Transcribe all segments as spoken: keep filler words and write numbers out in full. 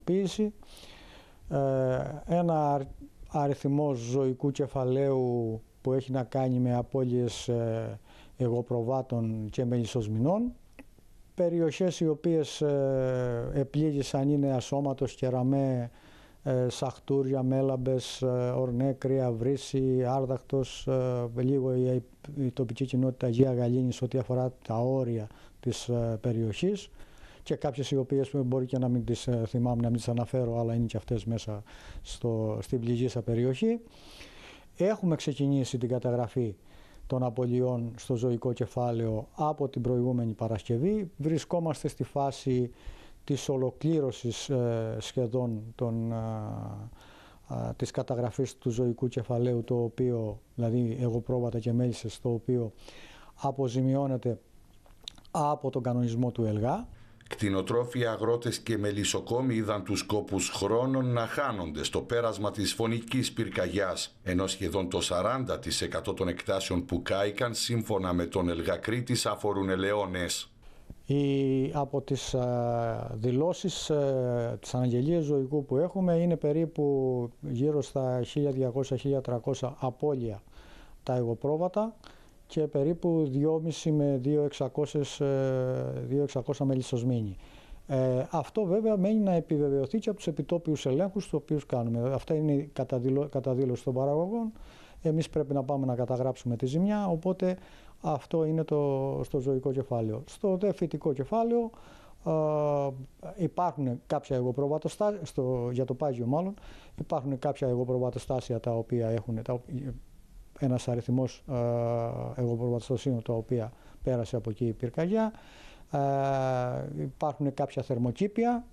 Ένα αριθμό ζωικού κεφαλαίου που έχει να κάνει με απώλειες εγωπροβάτων και μελισσοσμηνών. Περιοχές οι οποίες επλήγησαν είναι ασώματος, κεραμέ, σαχτούρια, μέλαμπες, ορνέ, κρύα, βρύση, άρδακτος, λίγο η, η τοπική κοινότητα Αγία Γαλήνης ό,τι αφορά τα όρια της περιοχής και κάποιες οι οποίες μπορεί και να μην τις θυμάμαι, να μην τις αναφέρω, αλλά είναι και αυτές μέσα στο, στην πληγήσα περιοχή. Έχουμε ξεκινήσει την καταγραφή των απολειών στο ζωικό κεφάλαιο από την προηγούμενη Παρασκευή. Βρισκόμαστε στη φάση της ολοκλήρωσης ε, σχεδόν των, α, α, της καταγραφής του ζωικού κεφαλαίου, το οποίο, δηλαδή εγωπρόβατα και μέλισσες, το οποίο αποζημιώνεται από τον κανονισμό του ΕΛΓΑ. Κτηνοτρόφοι, αγρότες και μελισσοκόμοι είδαν τους κόπους χρόνων να χάνονται στο πέρασμα της φωνικής πυρκαγιάς, ενώ σχεδόν το σαράντα τοις εκατό των εκτάσεων που κάηκαν, σύμφωνα με τον ΕΛΓΑ Κρήτης, αφορούν ελαιώνες. Η, από τις α, δηλώσεις, α, τις αναγγελίες ζωικού που έχουμε, είναι περίπου γύρω στα χίλια διακόσια με χίλια τριακόσια απώλεια τα εγωπρόβατα και περίπου δυόμισι με δύο χιλιάδες εξακόσια μελισσοσμήνοι. Ε, αυτό βέβαια μένει να επιβεβαιωθεί και από τους επιτόπιους ελέγχους τους οποίους κάνουμε. Αυτά είναι κατά δήλωση των παραγωγών. Εμείς πρέπει να πάμε να καταγράψουμε τη ζημιά, οπότε αυτό είναι το, στο ζωικό κεφάλαιο. Στο δε φυτικό κεφάλαιο ε, υπάρχουν κάποια εγωπροβατοστάσια, για το πάγιο μάλλον, υπάρχουν κάποια εγωπροβατοστάσια τα οποία έχουν... Τα, ένας αριθμός ε, εγωπροβατοστασίων τα οποία πέρασε από εκεί η πυρκαγιά. Ε, υπάρχουν κάποια θερμοκήπια.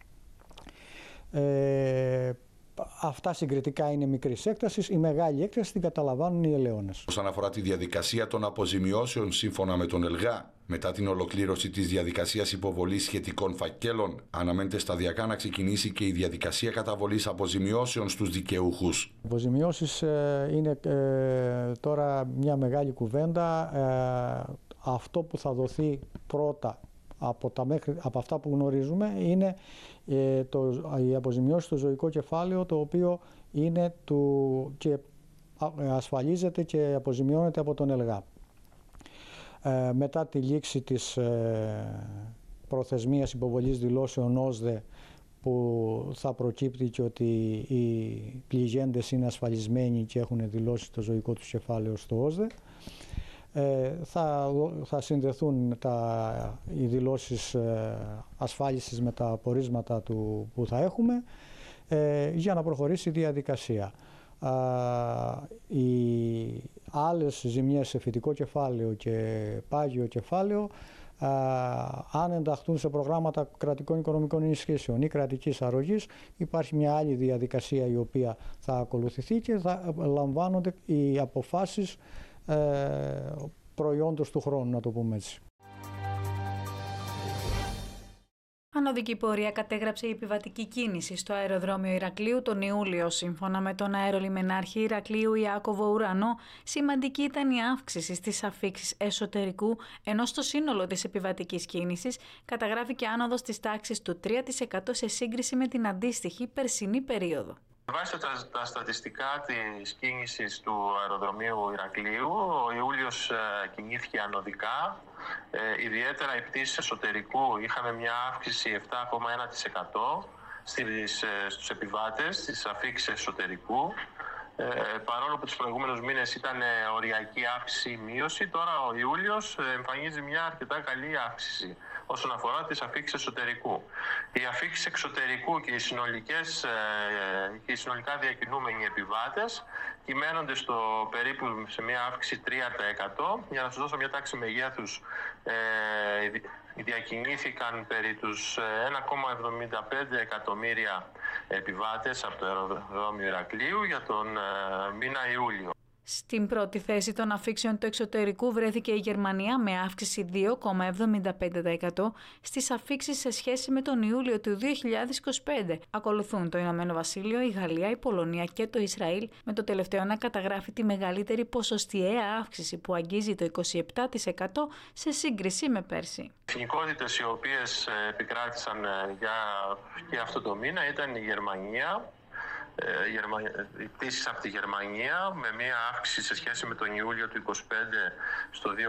Ε, αυτά συγκριτικά είναι μικρής έκτασης. Η μεγάλη έκταση την καταλαμβάνουν οι ελαιώνες. Όσον αφορά τη διαδικασία των αποζημιώσεων σύμφωνα με τον ΕΛΓΑ, μετά την ολοκλήρωση της διαδικασίας υποβολής σχετικών φακέλων, αναμένεται σταδιακά να ξεκινήσει και η διαδικασία καταβολής αποζημιώσεων στους δικαιούχους. Οι αποζημιώσεις ε, είναι ε, τώρα μια μεγάλη κουβέντα. Ε, αυτό που θα δοθεί πρώτα από, τα μέχρι, από αυτά που γνωρίζουμε είναι ε, το, η αποζημιώση στο ζωικό κεφάλαιο, το οποίο είναι του, και ασφαλίζεται και αποζημιώνεται από τον ΕΛΓΑ. Ε, μετά τη λήξη της ε, προθεσμίας υποβολής δηλώσεων ΩΣΔΕ, που θα προκύπτει και ότι οι πληγέντες είναι ασφαλισμένοι και έχουν δηλώσει το ζωικό τους κεφάλαιο στο ΩΣΔΕ, ε, θα, θα συνδεθούν τα, οι δηλώσεις ε, ασφάλισης με τα απορίσματα του που θα έχουμε ε, για να προχωρήσει η διαδικασία. Uh, οι άλλες ζημιές σε φυτικό κεφάλαιο και πάγιο κεφάλαιο, uh, αν ενταχθούν σε προγράμματα κρατικών οικονομικών ενισχύσεων ή κρατικής αρρωγής, υπάρχει μια άλλη διαδικασία η οποία θα ακολουθηθεί και θα λαμβάνονται οι αποφάσεις uh, προϊόντος του χρόνου, να το πούμε έτσι. Ανωδική πορεία κατέγραψε η επιβατική κίνηση στο αεροδρόμιο Ηρακλείου τον Ιούλιο. Σύμφωνα με τον αερολιμενάρχη Ηρακλείου Ιάκωβο Ουρανό, σημαντική ήταν η αύξηση στις αφίξεις εσωτερικού, ενώ στο σύνολο της επιβατικής κίνησης καταγράφηκε άνοδος της τάξης του τρία τοις εκατό σε σύγκριση με την αντίστοιχη περσινή περίοδο. Βάσει τα, τα στατιστικά της κίνησης του αεροδρομίου Ηρακλείου, ο Ιούλιος ε, κινήθηκε ανωδικά. Ε, ιδιαίτερα οι πτήσεις εσωτερικού είχαμε μια αύξηση επτά κόμμα ένα τοις εκατό στις, ε, στους επιβάτες, στις αφίξεις εσωτερικού. Ε, παρόλο που τους προηγούμενους μήνες ήταν οριακή αύξηση ή μείωση, τώρα ο Ιούλιος εμφανίζει μια αρκετά καλή αύξηση όσον αφορά τις αφίξεις εσωτερικού. Οι αφίξεις εξωτερικού και οι, συνολικές, ε, και οι συνολικά διακινούμενοι επιβάτες κυμαίνονται στο περίπου σε μια αύξηση τρία τοις εκατό. Για να σας δώσω μια τάξη μεγέθους, ε, διακινήθηκαν περί τους ένα κόμμα εβδομήντα πέντε εκατομμύρια επιβάτες από το αεροδρόμιο Ηρακλείου για τον ε, μήνα Ιούλιο. Στην πρώτη θέση των αφήξεων του εξωτερικού βρέθηκε η Γερμανία με αύξηση δύο κόμμα εβδομήντα πέντε τοις εκατό στις αφήξεις σε σχέση με τον Ιούλιο του δύο χιλιάδες είκοσι πέντε. Ακολουθούν το Ηνωμένο Βασίλειο, η Γαλλία, η Πολωνία και το Ισραήλ, με το τελευταίο να καταγράφει τη μεγαλύτερη ποσοστιαία αύξηση που αγγίζει το είκοσι επτά τοις εκατό σε σύγκριση με πέρσι. Εθνικότητες οι οποίες επικράτησαν για και αυτό το μήνα ήταν η Γερμανία, οι πτήσεις από τη Γερμανία με μία αύξηση σε σχέση με τον Ιούλιο του είκοσι πέντε στο δύο